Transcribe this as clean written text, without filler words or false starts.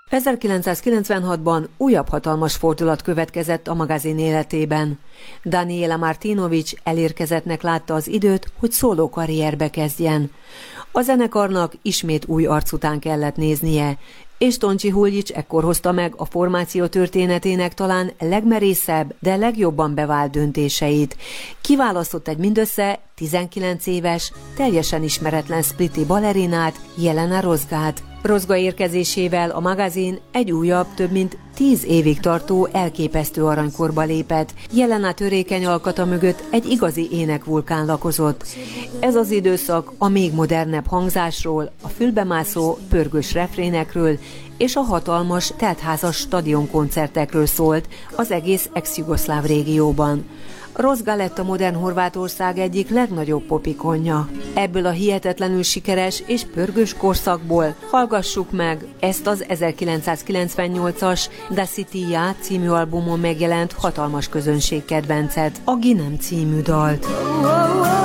1996-ban újabb hatalmas fordulat következett a magazin életében. Daniela Martinović elérkezettnek látta az időt, hogy szóló karrierbe kezdjen. A zenekarnak ismét új arc után kellett néznie, és Tonči Huljić ekkor hozta meg a formáció történetének talán legmerészebb, de legjobban bevált döntéseit. Kiválasztott egy mindössze 19 éves, teljesen ismeretlen spliti balerinát, Jelena Rozgát. Rozga érkezésével a magazin egy újabb, több mint 10 évig tartó elképesztő aranykorba lépett. Jelena törékeny alkata mögött egy igazi énekvulkán lakozott. Ez az időszak a még modernebb hangzásról, a fülbemászó, pörgős refrénekről és a hatalmas, teltházas stadionkoncertekről szólt az egész ex-jugoszláv régióban. Rozga lett a modern Horvátország egyik legnagyobb popikonja. Ebből a hihetetlenül sikeres és pörgős korszakból hallgassuk meg ezt az 1998-as Da si ti ja című albumon megjelent hatalmas közönségkedvencet, a Ginem című dalt.